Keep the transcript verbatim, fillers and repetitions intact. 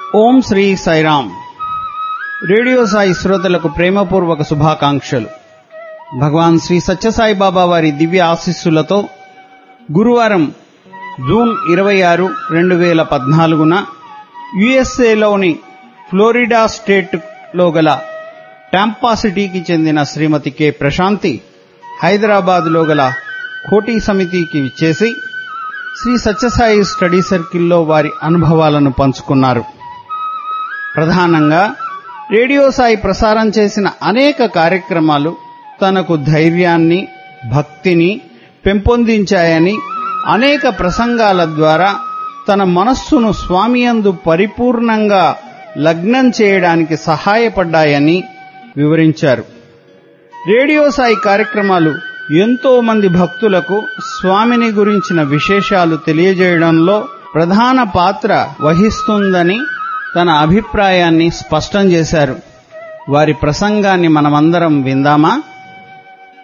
ఓం Shri Sairam. Radio Sai శ్రోతలకు ప్రేమపూర్వక శుభాకాంక్షలు. భగవాన్ శ్రీ సత్యసాయి బాబా వారి దివ్య ఆశీస్సులతో గురువారం జూన్ ఇరవై ఆరు రెండు వేల పద్నాలుగున యుఎస్ఏలోని ఫ్లోరిడా స్టేట్లో గల టాంపా సిటీకి చెందిన శ్రీమతి కె ప్రశాంతి హైదరాబాద్లో గల కోటి సమితికి విచ్చేసి శ్రీ సత్యసాయి స్టడీ సర్కిల్లో వారి అనుభవాలను పంచుకున్నారు. ప్రధానంగా రేడియో సాయి ప్రసారం చేసిన అనేక కార్యక్రమాలు తనకు ధైర్యాన్ని, భక్తిని పెంపొందించాయని, అనేక ప్రసంగాల ద్వారా తన మనస్సును స్వామియందు పరిపూర్ణంగా లగ్నం చేయడానికి సహాయపడ్డాయని వివరించారు. రేడియో సాయి కార్యక్రమాలు ఎంతో మంది భక్తులకు స్వామిని గురించిన విశేషాలు తెలియజేయడంలో ప్రధాన పాత్ర వహిస్తుందని తన అభిప్రాయాన్ని స్పష్టం చేశారు. వారి ప్రసంగాన్ని మనమందరం విందామా?